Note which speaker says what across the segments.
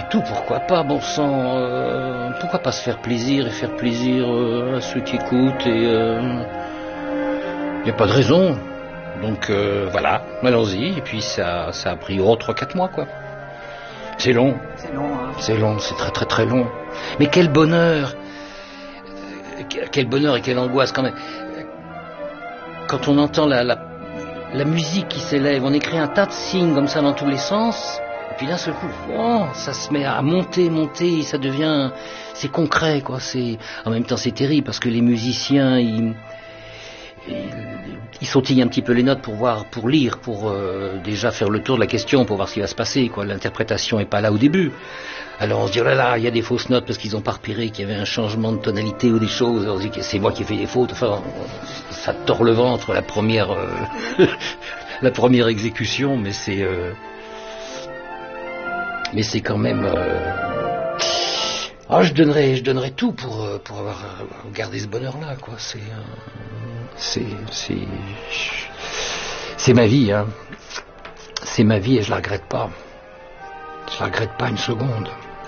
Speaker 1: tout, pourquoi pas, bon sang, pourquoi pas se faire plaisir et faire plaisir à ceux qui écoutent et il n'y a pas de raison. Donc voilà, allons-y, et puis ça a pris 3-4 mois quoi. C'est long.
Speaker 2: C'est long, hein.
Speaker 1: C'est long, c'est très très très long. Mais quel bonheur et quelle angoisse quand même. Quand on entend la musique qui s'élève, on écrit un tas de signes comme ça dans tous les sens, et puis d'un seul coup, ça se met à monter, et ça devient, c'est concret quoi. En même temps c'est terrible parce que les musiciens ils sautillent un petit peu les notes pour lire, pour déjà faire le tour de la question, pour voir ce qui va se passer quoi. L'interprétation est pas là au début. Alors on se dit, oh là là, il y a des fausses notes parce qu'ils ont pas repéré qu'il y avait un changement de tonalité ou des choses. On se dit que c'est moi qui ai fait des fautes. Enfin, ça tord le ventre la première exécution, mais c'est quand même. Je donnerais tout pour avoir gardé ce bonheur-là, quoi. C'est ma vie, hein. C'est ma vie et je la regrette pas. Je la regrette pas une seconde.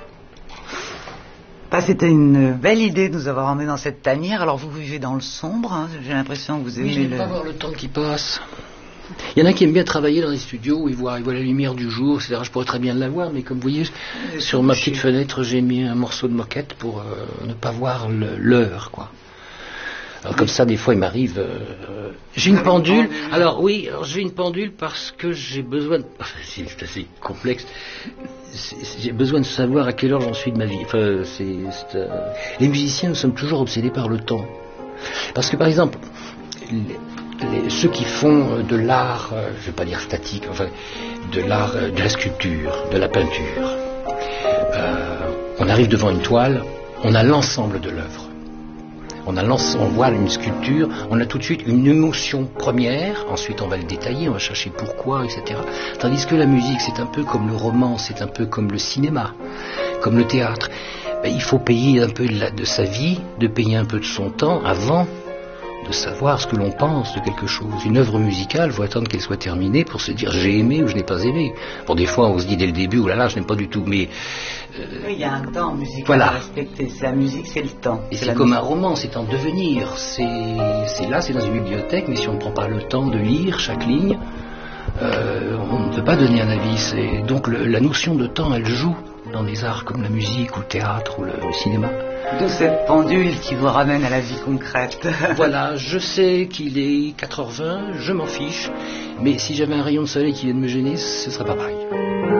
Speaker 2: C'était une belle idée de nous avoir emmenés dans cette tanière. Alors vous vivez dans le sombre, hein. J'ai l'impression que vous aimez
Speaker 1: j'aime pas voir le temps qui passe. Il y en a qui aiment bien travailler dans les studios où ils voient la lumière du jour, etc. Je pourrais très bien la voir, mais comme vous voyez, sur ma petite fenêtre, j'ai mis un morceau de moquette pour ne pas voir l'heure, quoi. Alors comme ça, des fois, il m'arrive... j'ai une pendule. Alors oui, j'ai une pendule parce que j'ai besoin... c'est assez complexe. J'ai besoin de savoir à quelle heure j'en suis de ma vie. Enfin, les musiciens, nous sommes toujours obsédés par le temps. Parce que, par exemple, ceux qui font de l'art, je ne vais pas dire statique, enfin, de l'art, de la sculpture, de la peinture, on arrive devant une toile, on a l'ensemble de l'œuvre. On voit une sculpture, on a tout de suite une émotion première, ensuite on va le détailler, on va chercher pourquoi, etc. Tandis que la musique, c'est un peu comme le roman, c'est un peu comme le cinéma, comme le théâtre. Il faut payer un peu de sa vie, de payer un peu de son temps avant de savoir ce que l'on pense de quelque chose. Une œuvre musicale, il faut attendre qu'elle soit terminée pour se dire j'ai aimé ou je n'ai pas aimé. Bon, des fois on se dit dès le début, oh là là, je n'aime pas du tout, mais...
Speaker 2: il y a un temps musical
Speaker 1: voilà.
Speaker 2: À respecter. C'est la musique, c'est le temps.
Speaker 1: Et c'est comme un roman, c'est en devenir. C'est dans une bibliothèque, mais si on ne prend pas le temps de lire chaque ligne, on ne peut pas donner un avis. Donc la notion de temps, elle joue dans des arts comme la musique ou le théâtre ou le cinéma.
Speaker 2: De cette pendule qui vous ramène à la vie concrète.
Speaker 1: Voilà, je sais qu'il est 4h20, je m'en fiche, mais si j'avais un rayon de soleil qui vient de me gêner, ce serait pas pareil.